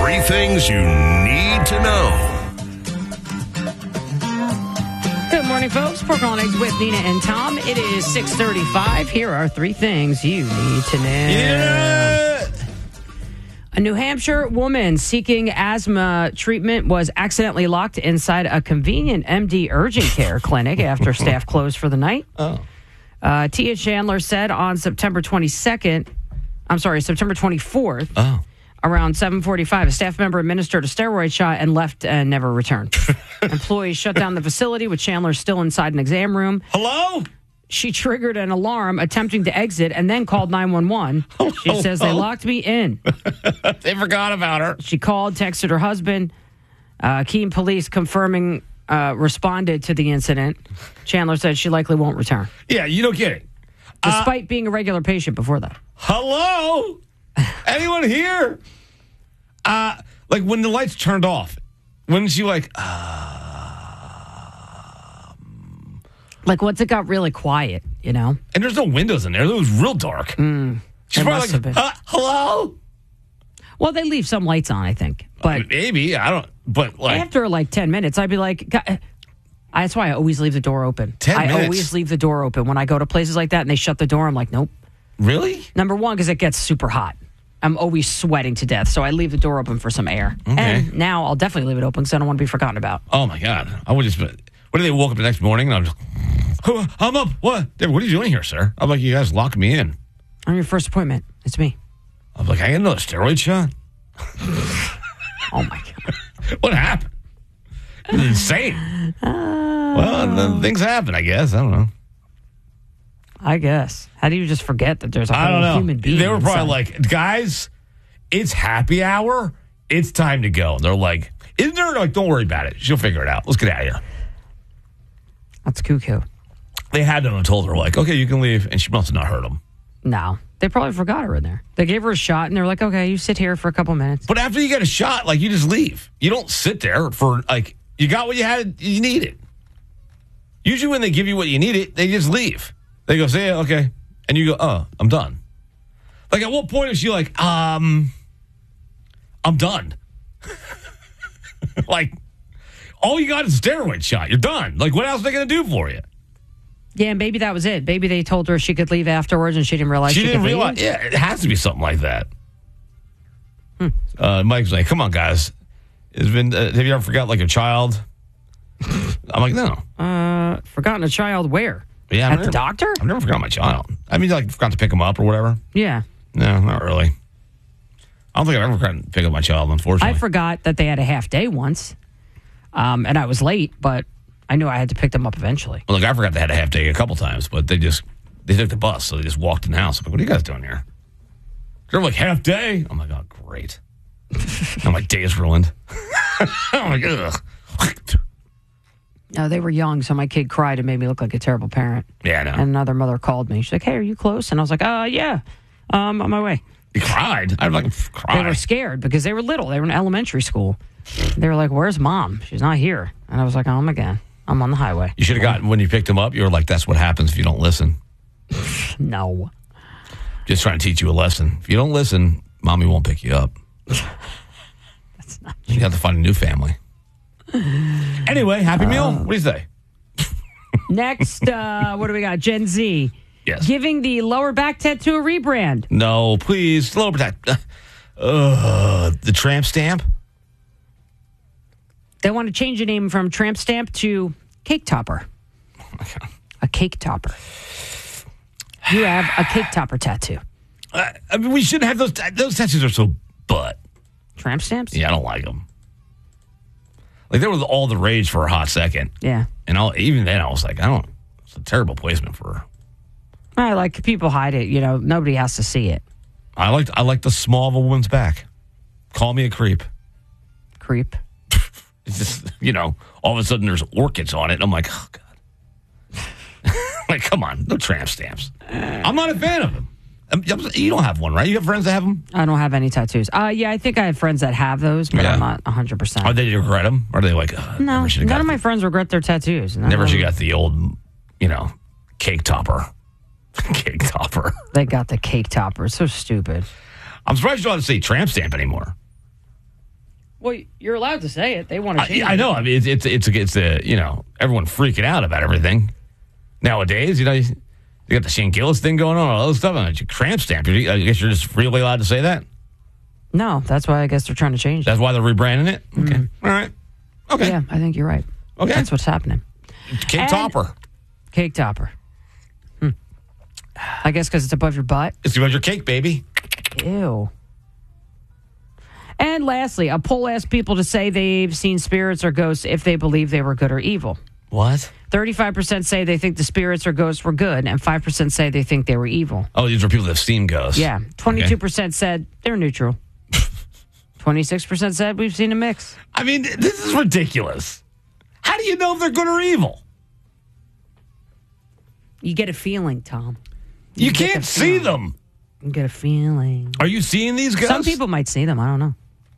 Three things you need to know. Good morning, folks. Pork on Eggs with Nina and Tom. It is 6:35. Here are three things you need to know. Yeah. A New Hampshire woman seeking asthma treatment was accidentally locked inside a convenient MD urgent care clinic after staff closed for the night. Tia Chandler said on September 24th, around 7:45, a staff member administered a steroid shot and left and never returned. Employees shut down the facility with Chandler still inside an exam room. Hello? She triggered an alarm attempting to exit and then called 911. She says, they locked me in. They forgot about her. She called, texted her husband. Keene police confirming responded to the incident. Chandler said she likely won't return. Yeah, you don't get it. Despite being a regular patient before that. Hello? Anyone here? Like when the lights turned off, wasn't she like, Like once it got really quiet, you know? and there's no windows in there. It was real dark. She's It probably must have been. like, hello? Well, they leave some lights on, I think. But Maybe. I don't, but like, after like 10 minutes, I'd be like, that's why I always leave the door open. 10 minutes? I always leave the door open. When I go to places like that and they shut the door, I'm like, nope. really? Number one, because it gets super hot. I'm always sweating to death, so I leave the door open for some air. Okay. And now I'll definitely leave it open because I don't want to be forgotten about. Oh my God. I would just, what if they woke up the next morning and I'm just, I'm up. What? David, what are you doing here, sir? I'm like, you guys locked me in. On your first appointment, it's me. I'm like, I got another steroid shot? Oh my God. What happened? It's insane. Well, then things happen, I guess. I don't know. I guess. How do you just forget that there's a I don't whole know. human being? They were probably inside? like, guys, it's happy hour. It's time to go. And they're like, isn't there? Like, don't worry about it. She'll figure it out. Let's get out of here. That's cuckoo. They had to have told her, like, okay, you can leave. And she must have not heard them. No. They probably forgot her in there. They gave her a shot and they're like, okay, you sit here for a couple minutes. But after you get a shot, like, you just leave. You don't sit there for, like, you got what you had, you needed. Usually when they give you what you needed, they just leave. They go, say, yeah, okay. And you go, oh, I'm done. Like, at what point is she like, I'm done? Like, all you got is a steroid shot. You're done. Like, what else are they going to do for you? Yeah, maybe that was it. Maybe they told her she could leave afterwards and she didn't realize she She didn't could realize. leave. Yeah, it has to be something like that. Mike's like, come on, guys. Have you ever forgot, like, a child? I'm like, no. Forgotten a child where? Yeah, At the doctor? I've never forgotten my child. I mean, like, forgot to pick him up or whatever. Yeah. No, not really. I don't think I've ever forgotten to pick up my child, unfortunately. I forgot that they had a half day once. And I was late, but I knew I had to pick them up eventually. Well, look, I forgot they had a half day a couple times, but they took the bus, so they just walked in the house. I'm like, what are you guys doing here? They're like, half day? I'm like, oh, great. And my day is ruined. I'm like, ugh. No, they were young, so my kid cried and made me look like a terrible parent. Yeah, I know. And another mother called me. She's like, hey, are you close? And I was like, yeah, on my way. You cried? I'd like cry. They were scared because they were little. They were in elementary school. They were like, where's mom? She's not here. And I was like, I'm again. I'm on the highway. You should have gotten, when you picked him up, you were like, that's what happens if you don't listen. No. Just trying to teach you a lesson. If you don't listen, mommy won't pick you up. That's not You have to find a new family. Anyway, Happy Meal. What do you say? Next, what do we got? Gen Z. Yes. Giving the lower back tattoo a rebrand. No, please. Slow that. The tramp stamp? They want to change the name from Tramp Stamp to Cake Topper. Okay. A cake topper. You have a cake topper tattoo. I mean, we shouldn't have those. Those tattoos are so butt. Tramp stamps? Yeah, I don't like them. Like, they were all the rage for a hot second. Yeah. And even then, I was like, it's a terrible placement for her. I like people hide it. You know, nobody has to see it. I like the small of a woman's back. Call me a creep. Creep. It's just, all of a sudden there's orchids on it. And I'm like, oh, God. Like, come on. No tramp stamps. I'm not a fan of them. You don't have one, right? You have friends that have them? I don't have any tattoos. Yeah, I think I have friends that have those, but I'm not 100%. Are they regret them? Or are they like, No, none of my friends regret their tattoos. Never should have got the old, cake topper. Cake topper. They got the cake topper. It's so stupid. I'm surprised you don't have to say tramp stamp anymore. Well, you're allowed to say it. They want to change I know. I mean, it's everyone freaking out about everything nowadays. You got the Shane Gillis thing going on, all those stuff. And you tramp stamp. I guess you're just really allowed to say that. No, that's why I guess they're trying to change it. That's why they're rebranding it. Okay, all right. Okay, Yeah, I think you're right. Okay. That's what's happening. Cake topper. Cake topper. I guess because it's above your butt. It's about your cake, baby. Ew. And lastly, a poll asked people to say they've seen spirits or ghosts if they believe they were good or evil. What? 35% say they think the spirits or ghosts were good, and 5% say they think they were evil. Oh, these are people that have seen ghosts. Yeah. 22% said they're neutral. 26% said we've seen a mix. I mean, this is ridiculous. How do you know if they're good or evil? You get a feeling, Tom. You can't see them. You get a feeling. Are you seeing these ghosts? Some people might see them. I don't know.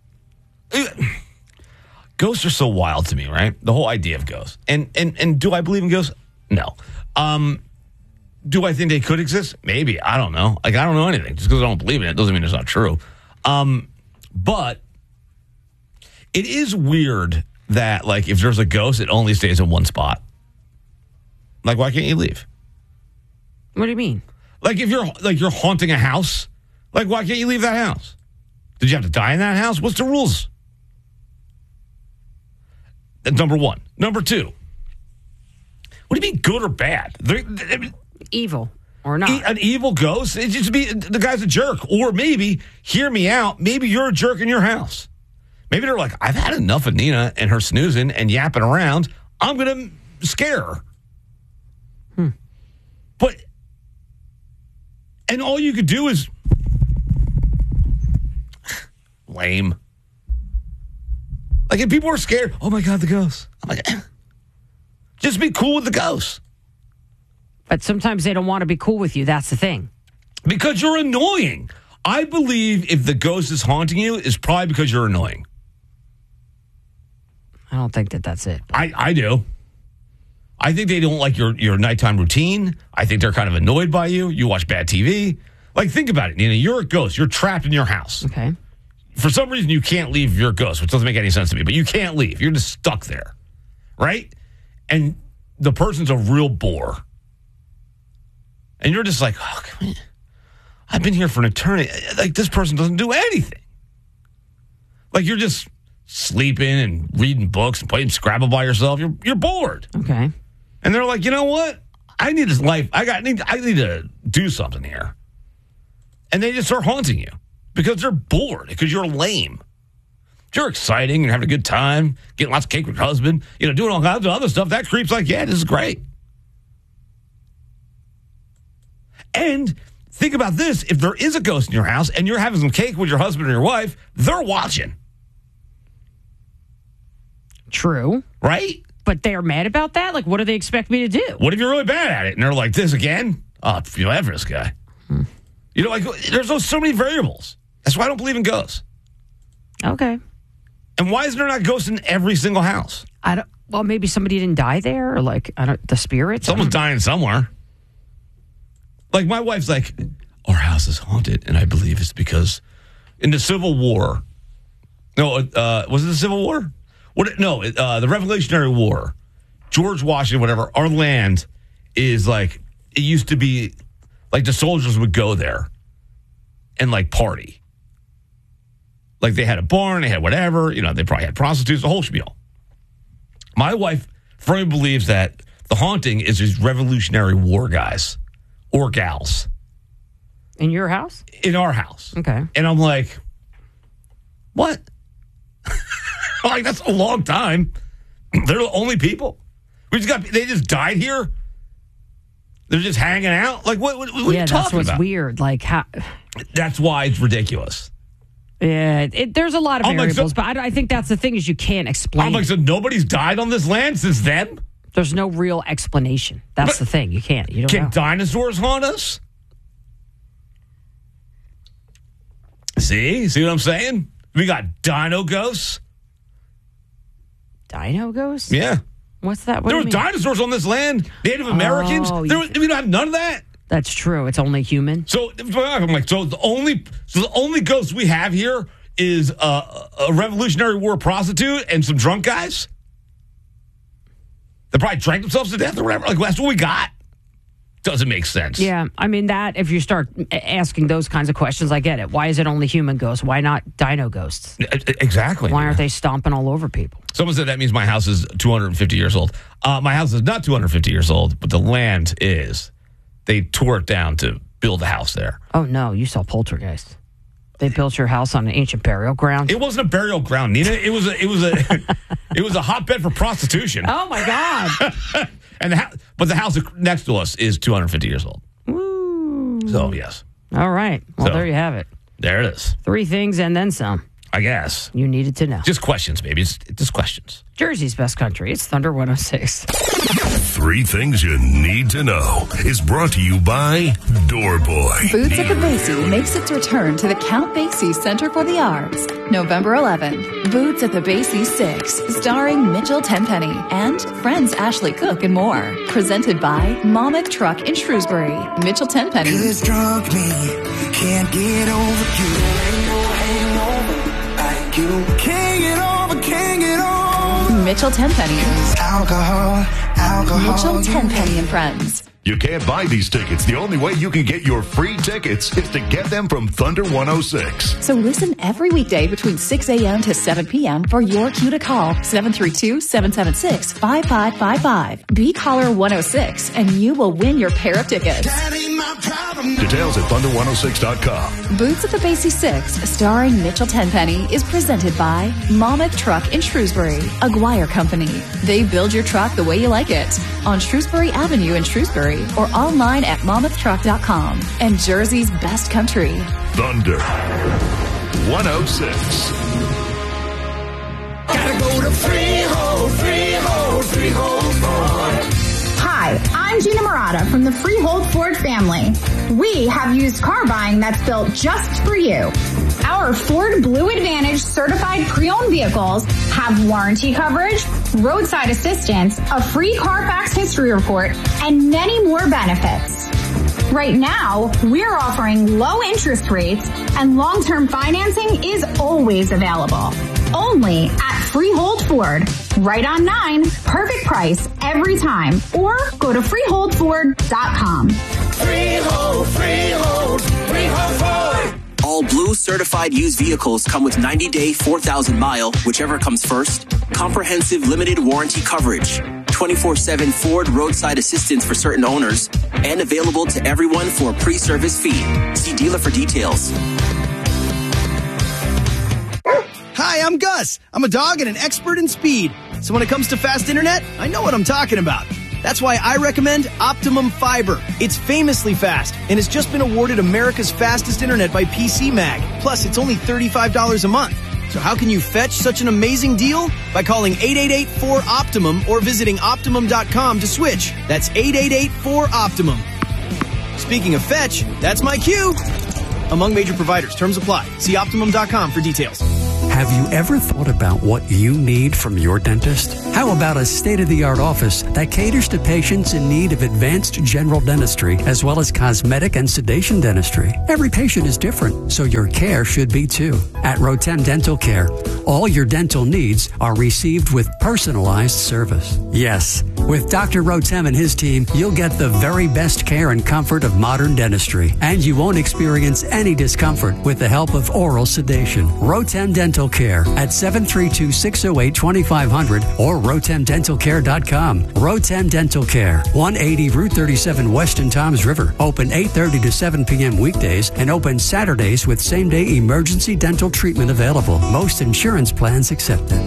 Ghosts are so wild to me, right? The whole idea of ghosts. And do I believe in ghosts? No. Do I think they could exist? Maybe. I don't know. Like, I don't know anything. Just because I don't believe in it doesn't mean it's not true. But it is weird that, like, if there's a ghost, it only stays in one spot. Like, why can't you leave? What do you mean? Like, if you're haunting a house, like, why can't you leave that house? Did you have to die in that house? What's the rules? That's number one. Number two. What do you mean good or bad? Evil or not? An evil ghost? It just be the guy's a jerk. Or maybe, hear me out, maybe you're a jerk in your house. Maybe they're like, I've had enough of Nina and her snoozing and yapping around. I'm going to scare her. But, and all you could do is lame. Like, if people are scared, oh my God, the ghost. I'm like, just be cool with the ghost. But sometimes they don't want to be cool with you. That's the thing. Because you're annoying. I believe if the ghost is haunting you, it's probably because you're annoying. I don't think that's it. I do. I think they don't like your nighttime routine. I think they're kind of annoyed by you. You watch bad TV. Like, think about it, Nina. You're a ghost. You're trapped in your house. Okay. For some reason, you can't leave your ghost, which doesn't make any sense to me, but you can't leave. You're just stuck there, right? And the person's a real bore. And you're just like, oh, come on. I've been here for an eternity. Like, this person doesn't do anything. Like, you're just sleeping and reading books and playing Scrabble by yourself. You're bored. Okay. And they're like, you know what? I need this life. I need to do something here. And they just start haunting you because they're bored, because you're lame. You're exciting and having a good time, getting lots of cake with your husband, doing all kinds of other stuff. That creep's like, yeah, this is great. And think about this. If there is a ghost in your house and you're having some cake with your husband or your wife, they're watching. True. Right? But they're mad about that? Like, what do they expect me to do? What if you're really bad at it? And they're like, this again? Oh, feel bad for this guy. Like, there's so many variables. That's why I don't believe in ghosts. Okay. And why is there not ghosts in every single house? Well, maybe somebody didn't die there, or like, the spirits. Someone's dying somewhere. Like, my wife's like, our house is haunted, and I believe it's because in the Civil War. No, was it the Civil War? The Revolutionary War. George Washington, whatever. Our land is like, it used to be like the soldiers would go there and like party. Like, they had a barn, they had whatever, they probably had prostitutes, the whole spiel. My wife firmly believes that the haunting is these Revolutionary War guys or gals. In your house? In our house. Okay. And I'm like, what? Like, that's a long time. They're the only people. They just died here? They're just hanging out? Like, what are you talking about? That's what's weird. Like, how? That's why it's ridiculous. Yeah, there's a lot of variables, but I think that's the thing is you can't explain. I'm like, so nobody's died on this land since then? There's no real explanation. That's the thing. You can't. You don't know. Can dinosaurs haunt us? See what I'm saying? We got dino ghosts. Dino ghosts? Yeah. What's that? There were dinosaurs on this land. Native Americans. We don't have none of that. That's true. It's only human. So I'm like, so the only ghosts we have here is a Revolutionary War prostitute and some drunk guys? They probably drank themselves to death or whatever. Like, that's what we got. Doesn't make sense. Yeah, I mean, that, if you start asking those kinds of questions, I get it. Why is it only human ghosts? Why not dino ghosts? Exactly. Why aren't they stomping all over people? Someone said that means my house is 250 years old. My house is not 250 years old, but the land is. They tore it down to build a house there. Oh, no, you saw Poltergeist. They built your house on an ancient burial ground. It wasn't a burial ground, Nina. It was a hotbed for prostitution. Oh, my God. But the house next to us is 250 years old. Woo. So, yes. All right. Well, there you have it. There it is. 3 things and then some. I guess. You needed to know. Just questions, baby. It's just questions. Jersey's best country. It's Thunder 106. 3 things you need to know is brought to you by Doorboy. Boots at the Basie makes its return to the Count Basie Center for the Arts, November 11th. Boots at the Basie 6, starring Mitchell Tenpenny and friends Ashley Cook and more. Presented by Monmouth Truck in Shrewsbury. Mitchell Tenpenny. Cause drunk me can't get over you. Ain't no hangover like you. Can't get over. Mitchell Tenpenny. Alcohol. Mitchell Tenpenny and Friends. You can't buy these tickets. The only way you can get your free tickets is to get them from Thunder 106. So listen every weekday between 6 a.m. to 7 p.m. for your cue to call 732-776-5555. Be caller 106 and you will win your pair of tickets. Details at thunder106.com. Boots at the Basie 6, starring Mitchell Tenpenny, is presented by Monmouth Truck in Shrewsbury, a Guire company. They build your truck the way you like it on Shrewsbury Avenue in Shrewsbury or online at monmouthTruck.com. And Jersey's best country. Thunder 106. Gotta go to Freehold Ford. Hi, I'm Gina Murata from the Freehold Ford family. We have used car buying that's built just for you. Our Ford Blue Advantage certified pre-owned vehicles have warranty coverage, roadside assistance, a free Carfax history report, and many more benefits. Right now, we're offering low interest rates and long-term financing is always available. Only at Freehold Ford. Right on 9, perfect price every time. Or go to freeholdford.com. Freehold Ford. All Blue certified used vehicles come with 90-day, 4,000-mile, whichever comes first, comprehensive limited warranty coverage, 24/7 Ford roadside assistance for certain owners, and available to everyone for a pre-service fee. See dealer for details. Hi, I'm Gus. I'm a dog and an expert in speed. So when it comes to fast internet, I know what I'm talking about. That's why I recommend Optimum Fiber. It's famously fast and has just been awarded America's fastest internet by PC Mag. Plus, it's only $35 a month. So how can you fetch such an amazing deal? By calling 888-4-OPTIMUM or visiting Optimum.com to switch. That's 888-4-OPTIMUM. Speaking of fetch, that's my cue. Among major providers, terms apply. See Optimum.com for details. Have you ever thought about what you need from your dentist? How about a state-of-the-art office that caters to patients in need of advanced general dentistry as well as cosmetic and sedation dentistry? Every patient is different, so your care should be too. At Rotem Dental Care, all your dental needs are received with personalized service. Yes, with Dr. Rotem and his team, you'll get the very best care and comfort of modern dentistry, and you won't experience any discomfort with the help of oral sedation. Rotem Dental Care at 732-608-2500 or RotemDentalCare.com. Rotem Dental Care, 180 Route 37 Weston Toms River. Open 8:30 to 7 p.m. weekdays and open Saturdays with same-day emergency dental treatment available. Most insurance plans accepted.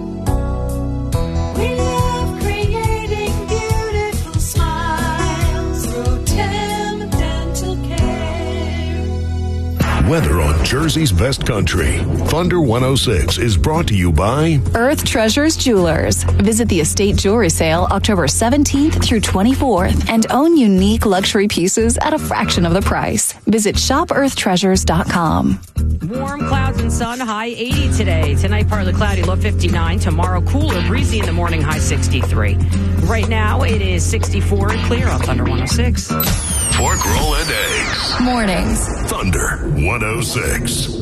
We love creating beautiful smiles. Rotem Dental Care. Weather on Jersey's best country. Thunder 106 is brought to you by Earth Treasures Jewelers. Visit the estate jewelry sale October 17th through 24th and own unique luxury pieces at a fraction of the price. Visit shopearthtreasures.com. Warm clouds and sun, high 80 today. Tonight, partly cloudy, low 59. Tomorrow, cooler, breezy in the morning, high 63. Right now, it is 64 and clear on Thunder 106. Pork roll and eggs. Mornings. Thunder 106.